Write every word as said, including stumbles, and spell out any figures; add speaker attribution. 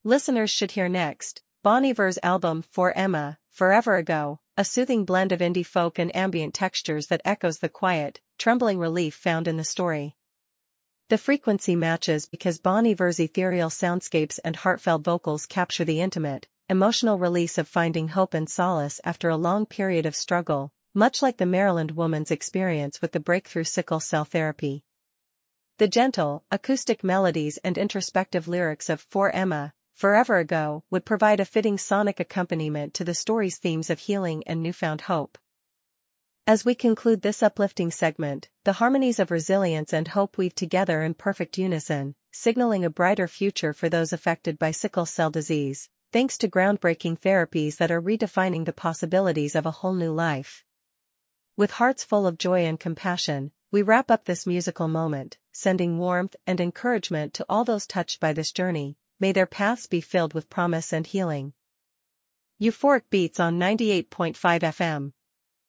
Speaker 1: Listeners should hear next, Bon Iver's album For Emma, Forever Ago, a soothing blend of indie folk and ambient textures that echoes the quiet, trembling relief found in the story. The frequency matches because Bon Iver's ethereal soundscapes and heartfelt vocals capture the intimate, emotional release of finding hope and solace after a long period of struggle, much like the Maryland woman's experience with the breakthrough sickle cell therapy. The gentle, acoustic melodies and introspective lyrics of For Emma, Forever Ago would provide a fitting sonic accompaniment to the story's themes of healing and newfound hope. As we conclude this uplifting segment, the harmonies of resilience and hope weave together in perfect unison, signaling a brighter future for those affected by sickle cell disease, thanks to groundbreaking therapies that are redefining the possibilities of a whole new life. With hearts full of joy and compassion, we wrap up this musical moment, sending warmth and encouragement to all those touched by this journey. May their paths be filled with promise and healing. Euphoric Beats on ninety-eight point five F M.